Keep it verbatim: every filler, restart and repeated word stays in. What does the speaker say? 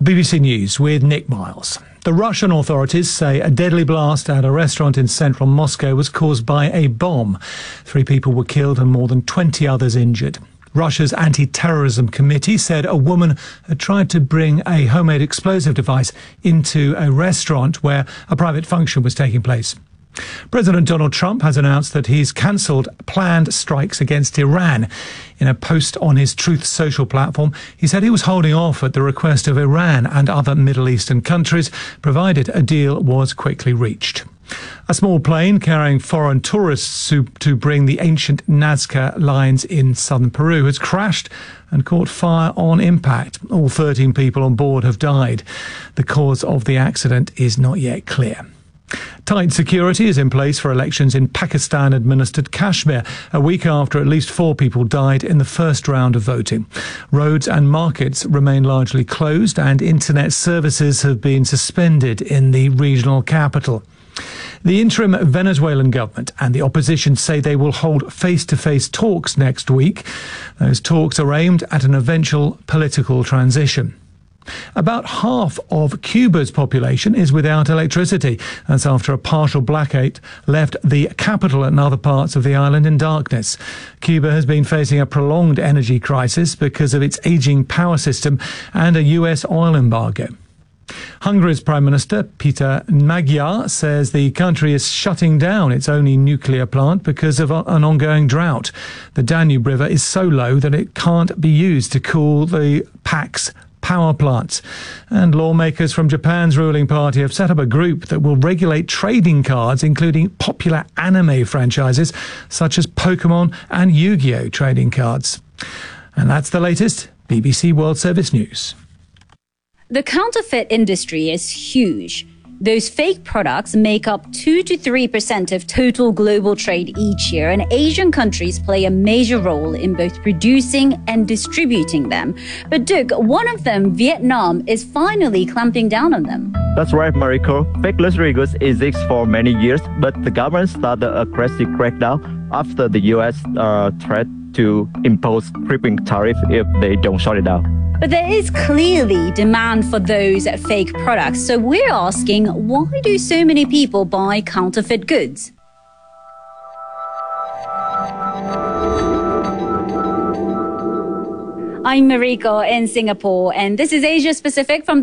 B B C News with Nick Miles. The Russian authorities say a deadly blast at a restaurant in central Moscow was caused by a bomb. Three people were killed and more than twenty others injured. Russia's anti-terrorism committee said a woman had tried to bring a homemade explosive device into a restaurant where a private function was taking place. President Donald Trump has announced that he's cancelled planned strikes against Iran. In a post on his Truth Social platform, he said he was holding off at the request of Iran and other Middle Eastern countries, provided a deal was quickly reached. A small plane carrying foreign tourists to, to bring the ancient Nazca lines in southern Peru has crashed and caught fire on impact. All thirteen people on board have died. The cause of the accident is not yet clear. Tight security is in place for elections in Pakistan-administered Kashmir, a week after at least four people died in the first round of voting. Roads and markets remain largely closed and internet services have been suspended in the regional capital. The interim Venezuelan government and the opposition say they will hold face-to-face talks next week. Those talks are aimed at an eventual political transition. About half of Cuba's population is without electricity. That's after a partial blackout left the capital and other parts of the island in darkness. Cuba has been facing a prolonged energy crisis because of its aging power system and a U S oil embargo. Hungary's Prime Minister Peter Magyar says the country is shutting down its only nuclear plant because of an ongoing drought. The Danube River is so low that it can't be used to cool the PAC's power plants. And lawmakers from Japan's ruling party have set up a group that will regulate trading cards, including popular anime franchises such as Pokemon and Yu-Gi-Oh! Trading cards. And that's the latest B B C World Service News. The counterfeit industry is huge. Those fake products make up two to three percent of total global trade each year, and Asian countries play a major role in both producing and distributing them. But Duke, one of them, Vietnam, is finally clamping down on them. That's right, Mariko. Fake luxury goods exist for many years, but the government started a aggressive crackdown after the U S uh, threat to impose crippling tariff if they don't shut it down. But there is clearly demand for those fake products. So we're asking, why do so many people buy counterfeit goods? I'm Mariko in Singapore, and this is Asia Pacific from the